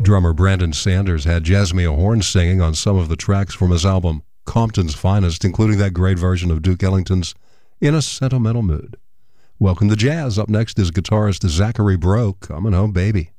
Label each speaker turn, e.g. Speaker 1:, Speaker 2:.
Speaker 1: Drummer Brandon Sanders had Jasmine Horn singing on some of the tracks from his album Compton's Finest, including that great version of Duke Ellington's In a Sentimental Mood. Welcome to Jazz. Up next is guitarist Zachary Breaux, Coming Home Baby.